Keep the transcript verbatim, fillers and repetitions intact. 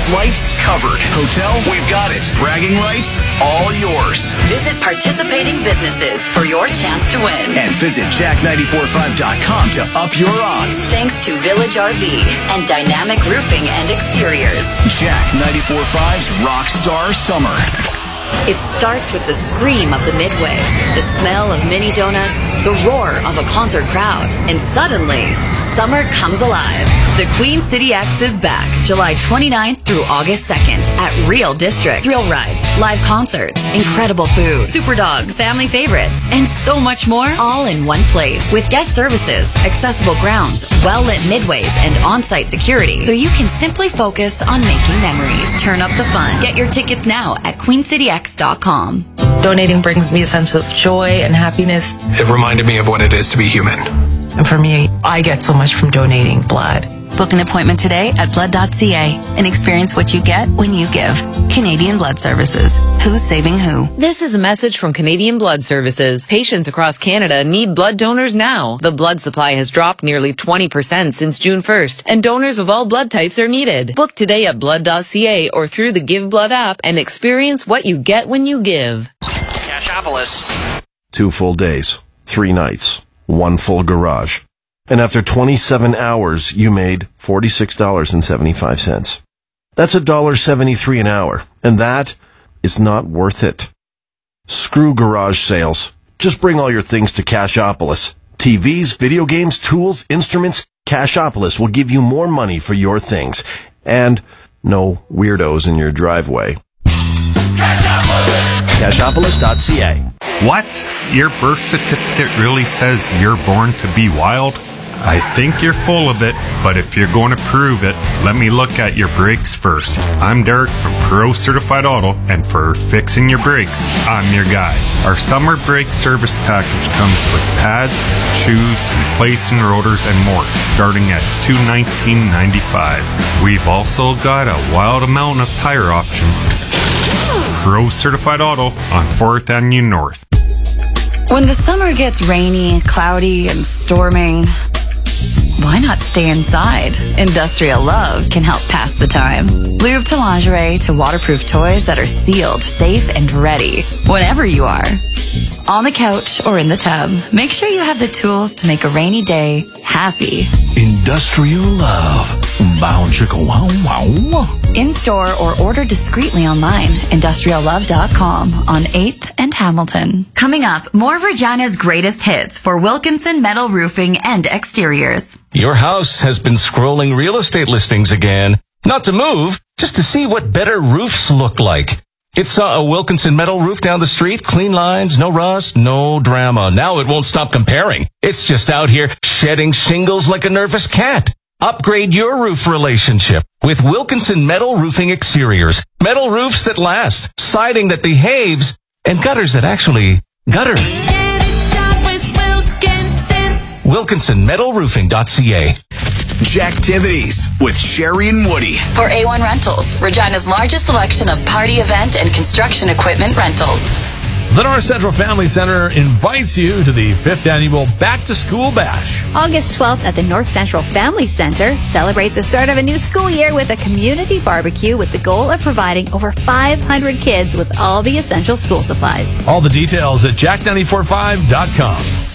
Flights covered. Hotel, we've got it. Bragging rights, all yours. Visit participating businesses for your chance to win. And visit jack nine four five dot com to up your odds. Thanks to Village R V and Dynamic Roofing and Exteriors. Jack ninety-four point five's Rockstar Summer. It starts with the scream of the Midway, the smell of mini donuts, the roar of a concert crowd, and suddenly, summer comes alive. The Queen City X is back July twenty-ninth through August second at Real District. Thrill rides, live concerts, incredible food, super dogs, family favorites, and so much more, all in one place. With guest services, accessible grounds, well-lit midways, and on-site security, so you can simply focus on making memories. Turn up the fun. Get your tickets now at queen city x dot com. Donating brings me a sense of joy and happiness. It reminded me of what it is to be human. And for me, I get so much from donating blood. Book an appointment today at blood dot c a and experience what you get when you give. Canadian Blood Services. Who's saving who? This is a message from Canadian Blood Services. Patients across Canada need blood donors now. The blood supply has dropped nearly twenty percent since June first, and donors of all blood types are needed. Book today at blood dot c a or through the Give Blood app and experience what you get when you give. Cashopolis. Two full days, three nights, one full garage. And after twenty-seven hours, you made forty-six dollars and seventy-five cents. That's one dollar seventy-three an hour, and that is not worth it. Screw garage sales. Just bring all your things to Cashopolis. T Vs, video games, tools, instruments. Cashopolis will give you more money for your things. And no weirdos in your driveway. Cashopolis dot c a. What? Your birth certificate really says you're born to be wild? I think you're full of it, but if you're going to prove it, let me look at your brakes first. I'm Derek from Pro Certified Auto, and for fixing your brakes, I'm your guy. Our summer brake service package comes with pads, shoes, replacing rotors, and more, starting at two hundred nineteen dollars and ninety-five cents. We've also got a wild amount of tire options. Pro Certified Auto on fourth Avenue North. When the summer gets rainy, cloudy, and storming, why not stay inside? Industrial Love can help pass the time. Lube to lingerie to waterproof toys that are sealed, safe, and ready whenever you are. On the couch or in the tub, make sure you have the tools to make a rainy day happy. Industrial Love. Bow chicka wow wow. In-store or order discreetly online. industrial love dot com on eighth and Hamilton. Coming up, more of Regina's greatest hits for Wilkinson Metal Roofing and Exteriors. Your house has been scrolling real estate listings again. Not to move, just to see what better roofs look like. It saw a Wilkinson Metal roof down the street, clean lines, no rust, no drama. Now it won't stop comparing. It's just out here shedding shingles like a nervous cat. Upgrade your roof relationship with Wilkinson Metal Roofing Exteriors. Metal roofs that last, siding that behaves, and gutters that actually gutter. Get it done with Wilkinson. Wilkinson Metal Roofing dot c a. Jacktivities with Sherry and Woody. For A one Rentals, Regina's largest selection of party event and construction equipment rentals. The North Central Family Center invites you to the fifth Annual Back to School Bash. August twelfth at the North Central Family Center. Celebrate the start of a new school year with a community barbecue with the goal of providing over five hundred kids with all the essential school supplies. All the details at jack nine four five dot com.